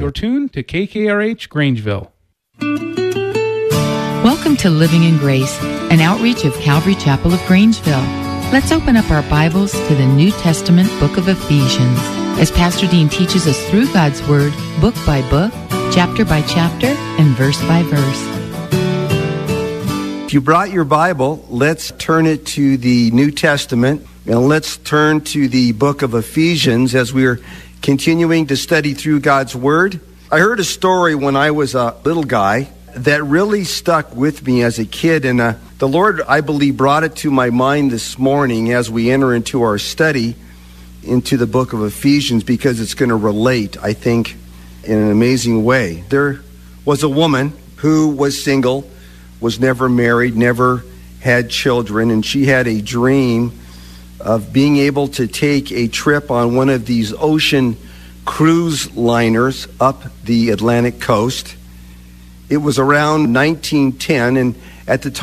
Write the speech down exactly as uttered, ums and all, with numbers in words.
You're tuned to K K R H Grangeville. Welcome to Living in Grace, an outreach of Calvary Chapel of Grangeville. Let's open up our Bibles to the New Testament book of Ephesians as Pastor Dean teaches us through God's Word, book by book, chapter by chapter, and verse by verse. If you brought your Bible, let's turn it to the New Testament, and let's turn to the book of Ephesians as we're continuing to study through God's Word. I heard a story when I was a little guy that really stuck with me as a kid, and uh, the Lord, I believe, brought it to my mind this morning as we enter into our study into the book of Ephesians, because it's going to relate, I think, in an amazing way. There was a woman who was single, was never married, never had children, and she had a dream of being able to take a trip on one of these ocean cruise liners up the Atlantic coast. It was around nineteen ten, and at the